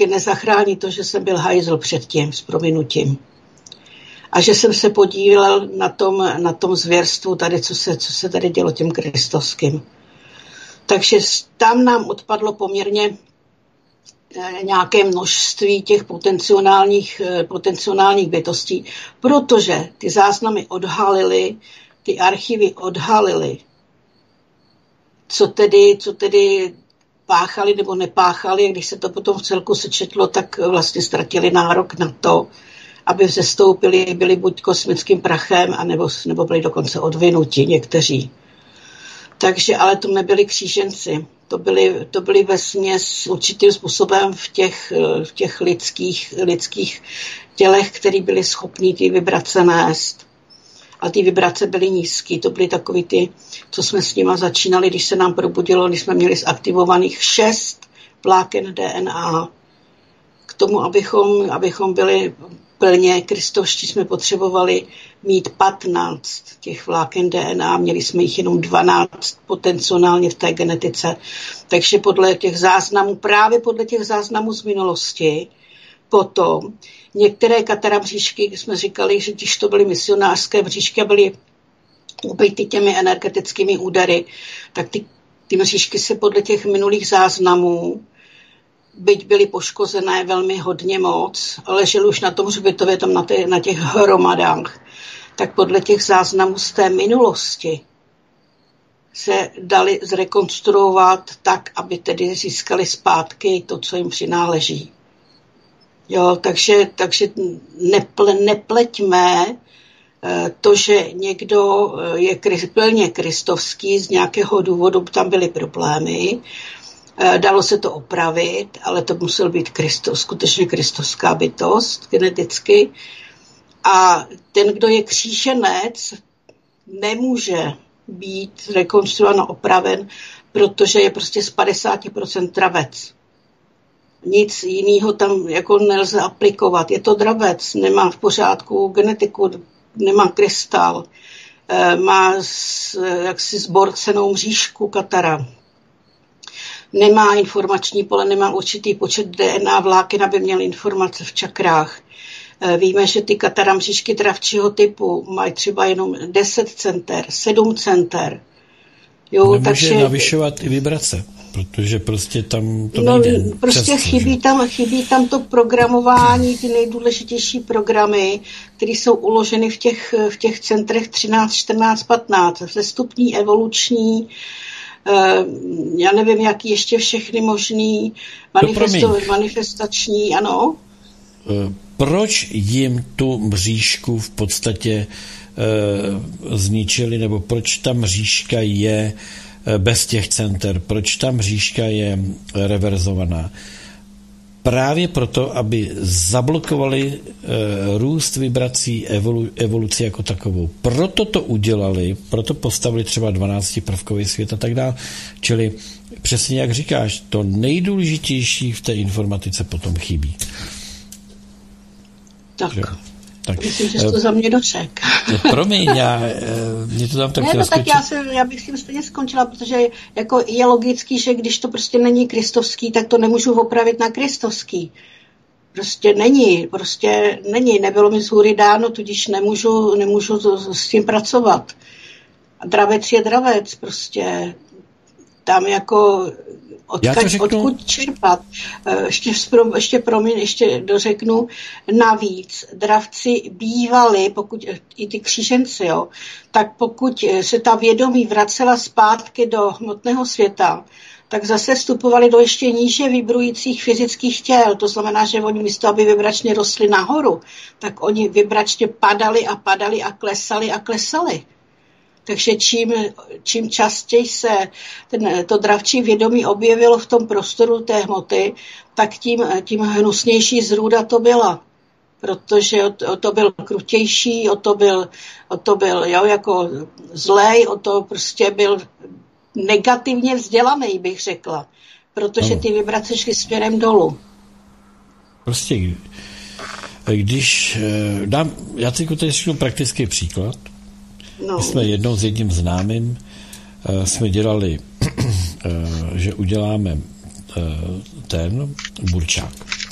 tě nezachrání to, že jsem byl hajzl předtím, s prominutím. A že jsem se podílel na tom zvěrstvu tady, co se tady dělo těm kristovským. Takže tam nám odpadlo poměrně nějaké množství těch potenciálních bytostí, protože ty záznamy odhalily, ty archivy odhalily, co tedy páchali nebo nepáchali, a když se to potom v celku sečetlo, tak vlastně ztratili nárok na to, aby vzestoupili, byli buď kosmickým prachem, nebo byli dokonce odvinuti někteří. Takže, ale to nebyli kříženci. To byli vesměs určitým způsobem v těch lidských tělech, který byli schopní ty vibrace nést. A ty vibrace byly nízké. To byly takový ty, co jsme s nima začínali, když se nám probudilo, když jsme měli zaktivovaných 6 vláken DNA. K tomu, abychom byli plně kristovští, jsme potřebovali mít 15 těch vláken DNA, měli jsme jich jenom 12 potenciálně v té genetice. Takže právě podle těch záznamů z minulosti, potom některé kataramříšky, jsme říkali, že když to byly misionářské mřížky a byly ubity těmi energetickými údery, tak ty mřížky se podle těch minulých záznamů, byť byly poškozené velmi hodně moc, ležely už na tom hřbitově, tam na těch hromadách, tak podle těch záznamů z té minulosti se dali zrekonstruovat tak, aby tedy získali zpátky to, co jim přináleží. Jo, takže nepleťme to, že někdo je plně kristovský, z nějakého důvodu tam byly problémy, dalo se to opravit, ale to musel být skutečně kristovská bytost geneticky. A ten, kdo je kříženec, nemůže být rekonstruován a opraven, protože je prostě z 50% dravec. Nic jiného tam jako nelze aplikovat. Je to dravec, nemá v pořádku genetiku, nemá krystal, má jaksi zborcenou mřížku katara. Nemá informační pole, nemá určitý počet DNA vláken, aby měl informace v čakrách. Víme, že ty kataramřížky dravčího typu mají třeba jenom 10 center, 7 center. Jo, nemůže takže navyšovat i vibrace, protože prostě tam to nejde. Prostě chybí tam to programování, ty nejdůležitější programy, které jsou uloženy v těch centrech 13, 14, 15, vzestupní, evoluční, já nevím, jaký ještě všechny možný manifestační, ano. Proč jim tu mřížku v podstatě zničili, nebo proč ta mřížka je bez těch center, proč ta mřížka je reverzovaná? Právě proto, aby zablokovali růst vibrací evoluci jako takovou. Proto to udělali, proto postavili třeba 12prvkový svět a tak dále. Čili přesně jak říkáš, to nejdůležitější v té informatice potom chybí. Tak. Myslím, že jsi to za mě dořek. Promiň, mě to tam tak tak já bych s tím stejně skončila, protože jako je logický, že když to prostě není kristovský, tak to nemůžu opravit na kristovský. Prostě není. Nebylo mi z hůry dáno, tudíž nemůžu s tím pracovat. A dravec je dravec, prostě tam jako odkud čerpat. Ještě dořeknu, navíc dravci bývali, pokud i ty kříženci, jo, tak pokud se ta vědomí vracela zpátky do hmotného světa, tak zase vstupovali do ještě níže vibrujících fyzických těl. To znamená, že oni místo, aby vibračně rostli nahoru, tak oni vibračně padali a klesali. Takže čím častěji se to dravčí vědomí objevilo v tom prostoru té hmoty, tak tím hnusnější zrůda to byla. Protože to byl krutější, to byl jako zlej, to prostě byl negativně vzdělaný, bych řekla. Protože ty vibrace šly směrem dolů. Prostě, když já teď řeknu praktický příklad. My jsme jednou s jedním známým jsme dělali, že uděláme ten burčák.